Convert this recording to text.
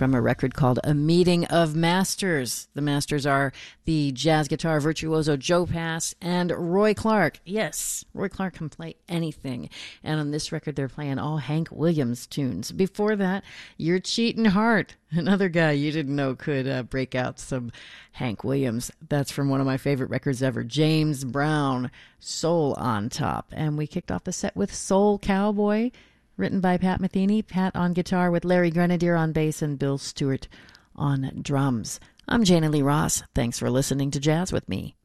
from a record called A Meeting of Masters. The masters are the jazz guitar virtuoso Joe Pass and Roy Clark. Yes, Roy Clark can play anything. And on this record, they're playing all Hank Williams tunes. Before that, Your Cheatin' Heart, another guy you didn't know could break out some Hank Williams. That's from one of my favorite records ever, James Brown, Soul on Top. And we kicked off the set with Soul Cowboy, written by Pat Metheny. Pat on guitar with Larry Grenadier on bass and Bill Stewart on drums. I'm Jana Lee Ross. Thanks for listening to Jazz with Me.